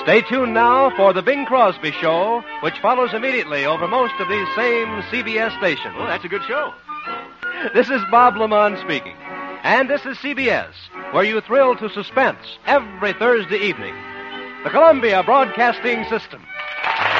Stay tuned now for The Bing Crosby Show, which follows immediately over most of these same CBS stations. Well, that's a good show. This is Bob Lamont speaking. And this is CBS, where you thrill to suspense every Thursday evening. The Columbia Broadcasting System.